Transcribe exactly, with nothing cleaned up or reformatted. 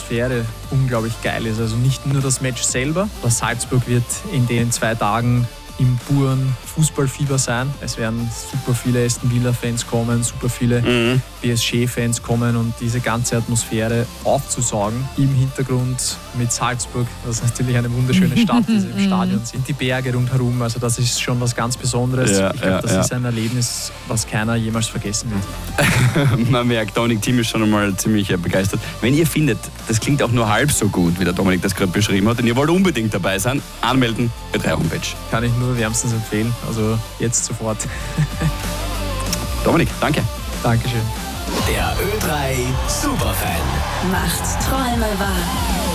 Atmosphäre unglaublich geil ist. Also nicht nur das Match selber. Das Salzburg wird in den zwei Tagen im puren Fußballfieber sein. Es werden super viele Aston Villa-Fans kommen, super viele mhm. P S G-Fans kommen und diese ganze Atmosphäre aufzusaugen. Im Hintergrund mit Salzburg, das ist natürlich eine wunderschöne Stadt, diese im Stadion sind die Berge rundherum, also das ist schon was ganz Besonderes. Ja, ich glaube, ja, das ja. ist ein Erlebnis, was keiner jemals vergessen wird. Man merkt, Dominik Thiem ist schon einmal ziemlich begeistert. Wenn ihr findet, das klingt auch nur halb so gut, wie der Dominik das gerade beschrieben hat, und ihr wollt unbedingt dabei sein, anmelden bei drei Homepage. Kann ich nur wärmstens empfehlen, also jetzt sofort. Dominik, danke. Dankeschön. Der Ö drei Superfan macht Träume wahr.